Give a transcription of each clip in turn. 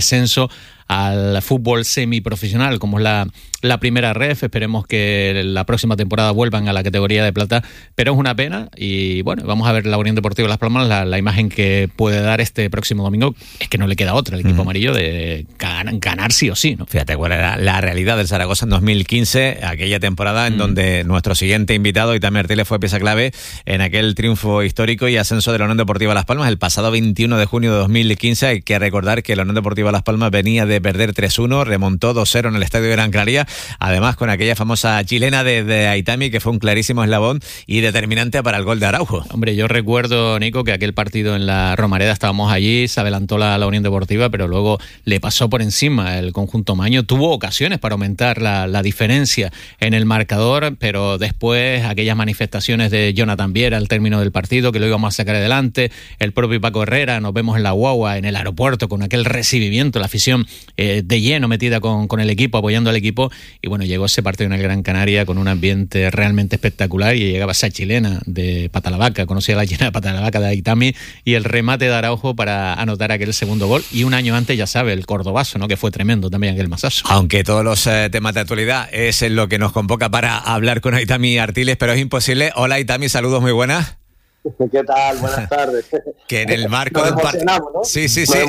ascenso al fútbol semiprofesional, como es la primera ref. Esperemos que la próxima temporada vuelvan a la categoría de plata, pero es una pena. Y bueno, vamos a ver la Unión Deportiva Las Palmas, la imagen que puede dar este próximo domingo. Es que no le queda otra al equipo amarillo de ganar sí o sí, ¿no? Fíjate cuál era la realidad del Zaragoza en 2015, aquella temporada en donde nuestro siguiente invitado, Itami Artiles, fue pieza clave en aquel triunfo histórico y ascenso de la Unión Deportiva Las Palmas el pasado 21 de junio de 2015. Hay que recordar que la Unión Deportiva Las Palmas venía de perder 3-1, remontó 2-0 en el Estadio de Gran Canaria, además con aquella famosa chilena de Aitami, que fue un clarísimo eslabón y determinante para el gol de Araujo. Hombre, yo recuerdo, Nico, que aquel partido en la Romareda estábamos allí, se adelantó la Unión Deportiva, pero luego le pasó por encima el conjunto maño. Tuvo ocasiones para aumentar la diferencia en el marcador, pero después aquellas manifestaciones de Jonathan Viera al término del partido, que lo íbamos a sacar adelante, el propio Paco Herrera, nos vemos en la guagua, en el aeropuerto, con aquel recibimiento, la afición de lleno metida con el equipo, apoyando al equipo, y bueno, llegó ese partido en el Gran Canaria con un ambiente realmente espectacular, y llegaba esa chilena de Patalavaca, conocía la chilena de Patalavaca de Aitami, y el remate de Araujo para anotar aquel segundo gol, y un año antes, ya sabe, el cordobazo, ¿no?, que fue tremendo también aquel masazo. Aunque todos los temas de actualidad es lo que nos convoca para hablar con Itami Artiles, pero es imposible. Hola Itami, saludos, muy buenas. ¿Qué tal? Buenas tardes. Que en el marco de un partido, ¿no? Sí.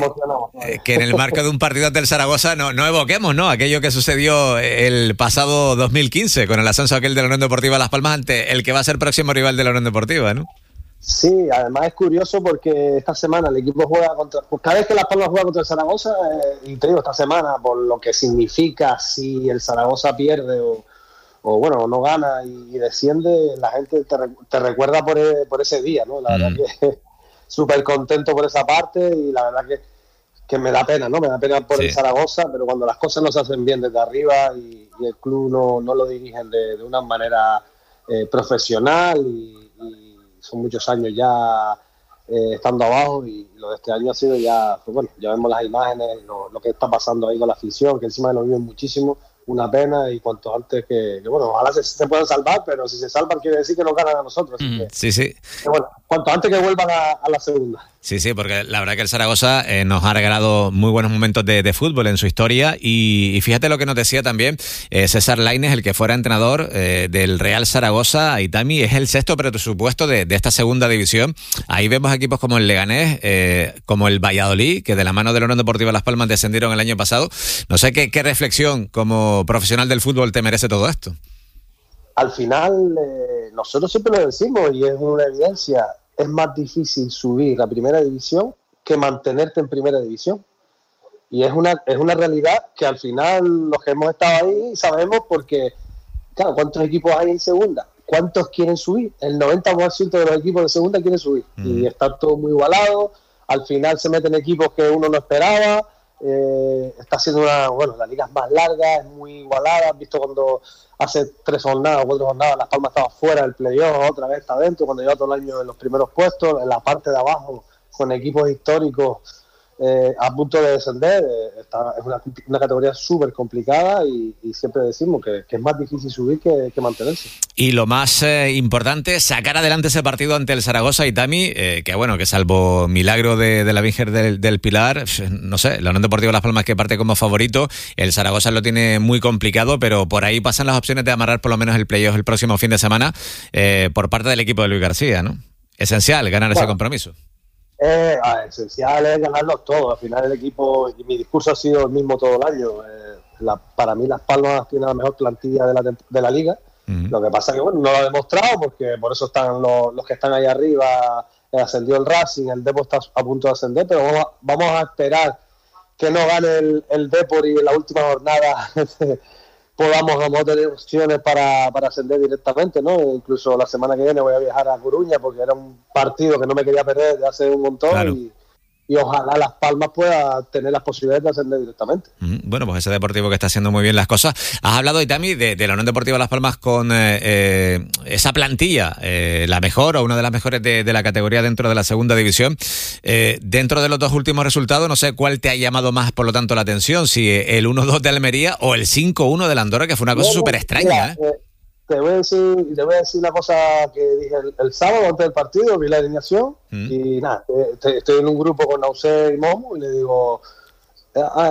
Que en el marco de un partido ante el Zaragoza no evoquemos, ¿no?, aquello que sucedió el pasado 2015 con el ascenso aquel de la Unión Deportiva Las Palmas ante el que va a ser próximo rival de la Unión Deportiva, ¿no? Sí, además es curioso porque esta semana el equipo juega contra... Pues cada vez que Las Palmas juega contra el Zaragoza, y te digo, esta semana, por lo que significa si el Zaragoza pierde o bueno, no gana y desciende, la gente te recuerda por ese día, ¿no? La verdad que súper contento por esa parte, y la verdad que me da pena, ¿no? Me da pena por el Zaragoza, pero cuando las cosas no se hacen bien desde arriba y el club no lo dirigen de una manera profesional, y son muchos años ya estando abajo, y lo de este año ha sido ya, pues bueno, ya vemos las imágenes, lo que está pasando ahí con la afición, que encima lo viven muchísimo. Una pena, y cuanto antes que bueno, ojalá se puedan salvar, pero si se salvan quiere decir que nos ganan a nosotros. Que bueno, cuanto antes que vuelvan a la segunda. Sí, porque la verdad que el Zaragoza nos ha regalado muy buenos momentos de fútbol en su historia, y fíjate lo que nos decía también César Lainez, el que fuera entrenador del Real Zaragoza. Itami, es el sexto presupuesto de esta segunda división. Ahí vemos equipos como el Leganés, como el Valladolid, que de la mano de la Unión Deportiva Las Palmas descendieron el año pasado. No sé qué reflexión como profesional del fútbol te merece todo esto. Al final, nosotros siempre lo decimos, y es una evidencia, es más difícil subir a primera división que mantenerte en primera división. Y es una realidad que al final los que hemos estado ahí sabemos, porque, claro, ¿cuántos equipos hay en segunda? ¿Cuántos quieren subir? El 90% de los equipos de segunda quieren subir. Y está todo muy igualado. Al final se meten equipos que uno no esperaba. Está siendo la liga es más larga, es muy igualada. Has visto cuando hace 3 jornadas o 4 jornadas Las Palmas estaba fuera del playoff, otra vez está dentro, cuando lleva todo el año en los primeros puestos, en la parte de abajo con equipos históricos a punto de descender. Es una categoría súper complicada, y siempre decimos que es más difícil subir que mantenerse. Y lo más importante, sacar adelante ese partido ante el Zaragoza, Itami, que salvo milagro de la Virgen del Pilar, no sé, la Unión Deportiva Las Palmas, que parte como favorito, el Zaragoza lo tiene muy complicado, pero por ahí pasan las opciones de amarrar por lo menos el playoff el próximo fin de semana por parte del equipo de Luis García, ¿no? Esencial ganar ese compromiso. Esencial es ganarlos todos. Al final el equipo, y mi discurso ha sido el mismo todo el año, para mí Las Palmas tiene la mejor plantilla de la liga. Lo que pasa es que bueno, no lo ha demostrado, porque por eso están los que están ahí arriba. Ascendió el Racing, el Depor está a punto de ascender, pero vamos a esperar que no gane el Depor, y en la última jornada podamos tener opciones para ascender directamente, ¿no? Incluso la semana que viene voy a viajar a Coruña, porque era un partido que no me quería perder de hace un montón. Claro. Y ojalá Las Palmas pueda tener las posibilidades de ascender directamente. Bueno, pues ese Deportivo que está haciendo muy bien las cosas. Has hablado, Itami, de la Unión Deportiva Las Palmas con esa plantilla, la mejor o una de las mejores de la categoría dentro de la segunda división. Dentro de los 2 últimos resultados, no sé cuál te ha llamado más, por lo tanto, la atención, si el 1-2 de Almería o el 5-1 de la Andorra, que fue una cosa súper extraña. Te voy a decir una cosa que dije el sábado antes del partido. Vi la alineación y nada, estoy en un grupo con Nausé y Momo, y le digo, Ah,